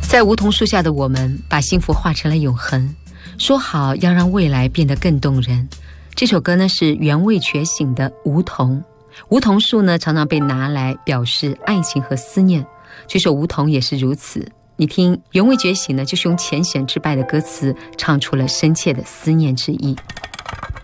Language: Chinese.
在梧桐树下的我们，把幸福画成了永恒，说好要让未来变得更动人。这首歌呢是原味觉醒的梧桐。梧桐树呢常常被拿来表示爱情和思念，这首梧桐也是如此。你听原味觉醒呢，就是用浅显直白的歌词唱出了深切的思念之意。